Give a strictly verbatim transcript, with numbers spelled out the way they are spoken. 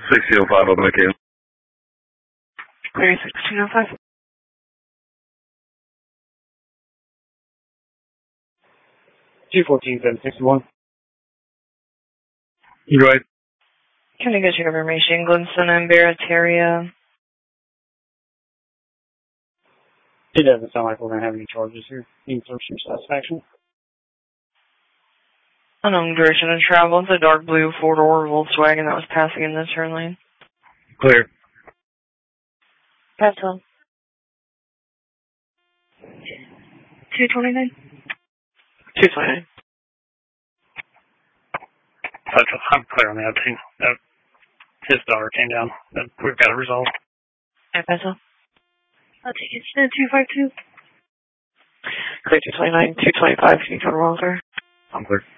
sixteen oh five, open again. Clear sixteen oh five. two fourteen, seven sixty-one. You right? Can I get your information? Glenson and Barataria. It doesn't sound like we're going to have any charges here. Any search your satisfaction? Unknown direction of travel. It's a dark blue four-door Volkswagen that was passing in the turn lane. Clear. Pass on. two twenty-nine. two twenty-nine. I'm clear on that too. Uh, his daughter came down. Uh, we've got it resolved. I pass on. I'll take it to two five two. Clear two twenty-nine, two twenty-five. Can you turn around, sir? I'm clear.